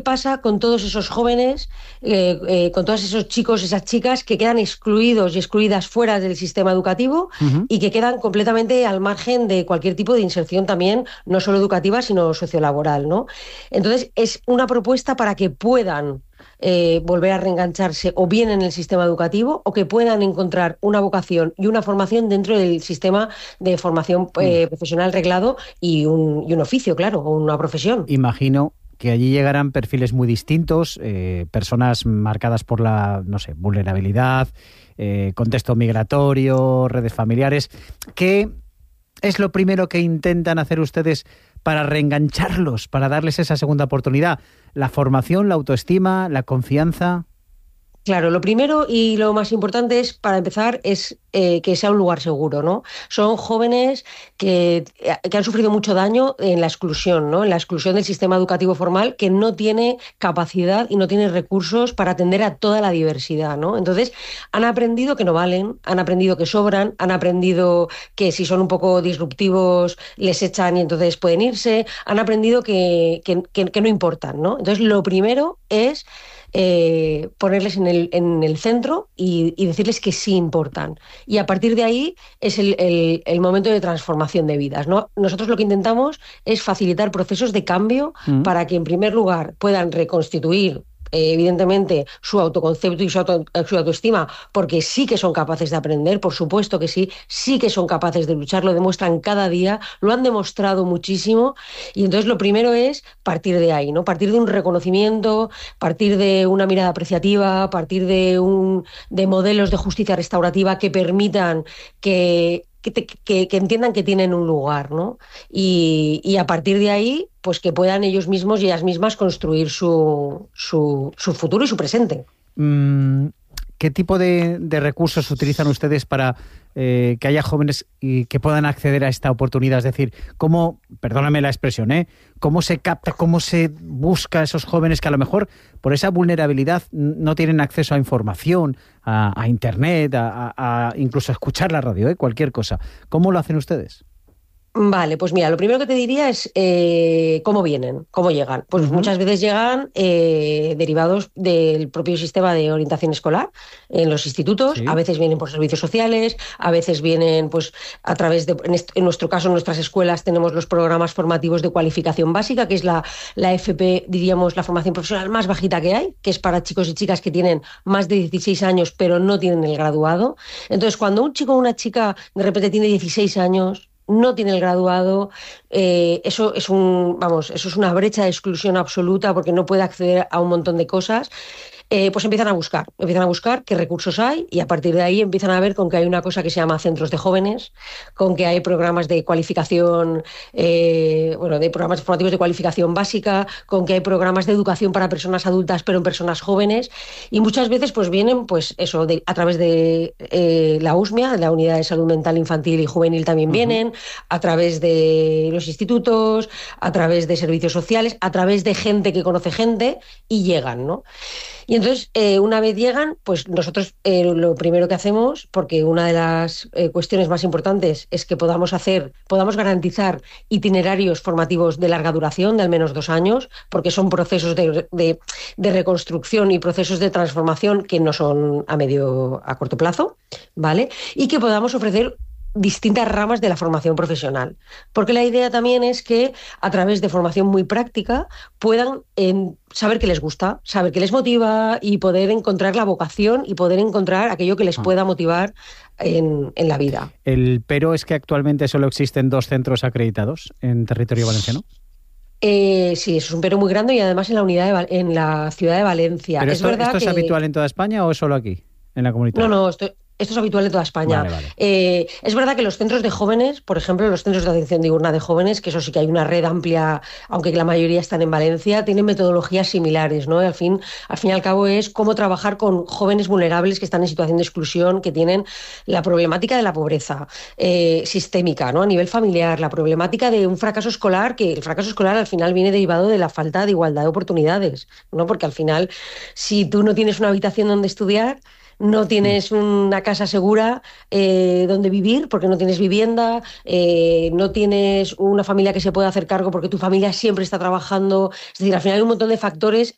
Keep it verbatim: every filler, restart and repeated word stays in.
pasa con todos esos jóvenes, eh, eh, con todos esos chicos, esas chicas que quedan excluidos y excluidas fuera del sistema educativo uh-huh. y que quedan completamente al margen de cualquier tipo de inserción también, no solo educativa, sino sociolaboral, ¿no? Entonces, es una propuesta para que puedan Eh, volver a reengancharse o bien en el sistema educativo o que puedan encontrar una vocación y una formación dentro del sistema de formación eh, profesional reglado y un, y un oficio, claro, o una profesión. Imagino que allí llegarán perfiles muy distintos, eh, personas marcadas por la, no sé, vulnerabilidad, eh, contexto migratorio, redes familiares. ¿Qué es lo primero que intentan hacer ustedes para reengancharlos, para darles esa segunda oportunidad? ¿La formación, la autoestima, la confianza? Claro, lo primero y lo más importante es, para empezar, es eh, que sea un lugar seguro, ¿no? Son jóvenes que, que han sufrido mucho daño en la exclusión, ¿no? En la exclusión del sistema educativo formal, que no tiene capacidad y no tiene recursos para atender a toda la diversidad, ¿no? Entonces, han aprendido que no valen, han aprendido que sobran, han aprendido que si son un poco disruptivos les echan y entonces pueden irse, han aprendido que, que, que, que no importan, ¿no? Entonces, lo primero es Eh, ponerles en el, en el centro y, y decirles que sí importan. Y a partir de ahí es el, el, el momento de transformación de vidas, ¿no? Nosotros lo que intentamos es facilitar procesos de cambio mm. para que, en primer lugar, puedan reconstituir Eh, evidentemente su autoconcepto y su, auto, su autoestima, porque sí que son capaces de aprender, por supuesto que sí, sí que son capaces de luchar, lo demuestran cada día, lo han demostrado muchísimo, y entonces lo primero es partir de ahí, ¿no? Partir de un reconocimiento, partir de una mirada apreciativa, partir de, un, de modelos de justicia restaurativa que permitan que Que, te, que, que entiendan que tienen un lugar, ¿no? Y, y a partir de ahí, pues que puedan ellos mismos y ellas mismas construir su, su, su futuro y su presente. ¿Qué tipo de, de recursos utilizan ustedes para eh, que haya jóvenes y que puedan acceder a esta oportunidad? Es decir, ¿cómo, perdóname la expresión, ¿eh? ¿Cómo se capta, cómo se busca a esos jóvenes que a lo mejor por esa vulnerabilidad no tienen acceso a información, a, a internet, a, a, a incluso a escuchar la radio, ¿eh? Cualquier cosa? ¿Cómo lo hacen ustedes? Vale, pues mira, lo primero que te diría es eh, cómo vienen, cómo llegan. Pues uh-huh. muchas veces llegan eh, derivados del propio sistema de orientación escolar en los institutos, sí. A veces vienen por servicios sociales, a veces vienen pues a través de, en, est- en nuestro caso, en nuestras escuelas tenemos los programas formativos de cualificación básica, que es la, la F P, diríamos, la formación profesional más bajita que hay, que es para chicos y chicas que tienen más de dieciséis años pero no tienen el graduado. Entonces, cuando un chico o una chica de repente tiene dieciséis años, no tiene el graduado, eh, eso es un, vamos, eso es una brecha de exclusión absoluta porque no puede acceder a un montón de cosas. Eh, pues empiezan a buscar, empiezan a buscar qué recursos hay y a partir de ahí empiezan a ver con que hay una cosa que se llama centros de jóvenes, con que hay programas de cualificación, eh, bueno, de programas formativos de cualificación básica, con que hay programas de educación para personas adultas pero en personas jóvenes y muchas veces pues vienen pues eso de, a través de eh, la U S M I A, de la Unidad de Salud Mental Infantil y Juvenil también uh-huh. vienen, a través de los institutos, a través de servicios sociales, a través de gente que conoce gente y llegan, ¿no? Y entonces, eh, una vez llegan, pues nosotros eh, lo primero que hacemos, porque una de las eh, cuestiones más importantes es que podamos hacer, podamos garantizar itinerarios formativos de larga duración, de al menos dos años, porque son procesos de, de, de reconstrucción y procesos de transformación que no son a medio, a corto plazo, ¿vale? Y que podamos ofrecer distintas ramas de la formación profesional, porque la idea también es que a través de formación muy práctica puedan eh, saber qué les gusta, saber qué les motiva y poder encontrar la vocación y poder encontrar aquello que les pueda motivar en, en la vida. El pero es que actualmente solo existen dos centros acreditados en territorio valenciano. Eh, sí, eso es un pero muy grande y además en la unidad de Val- en la ciudad de Valencia. ¿Pero es esto, verdad esto es que... habitual en toda España o es solo aquí, en la comunidad? No, no, esto... Esto es habitual en toda España. Vale, vale. Eh, es verdad que los centros de jóvenes, por ejemplo, los centros de atención diurna de jóvenes, que eso sí que hay una red amplia, aunque la mayoría están en Valencia, tienen metodologías similares, ¿no? Y al fin, al fin y al cabo es cómo trabajar con jóvenes vulnerables que están en situación de exclusión, que tienen la problemática de la pobreza eh, sistémica, ¿no? A nivel familiar, la problemática de un fracaso escolar, que el fracaso escolar al final viene derivado de la falta de igualdad de oportunidades, ¿no? Porque al final, si tú no tienes una habitación donde estudiar, no tienes una casa segura eh, donde vivir porque no tienes vivienda, eh, no tienes una familia que se pueda hacer cargo porque tu familia siempre está trabajando. Es decir, al final hay un montón de factores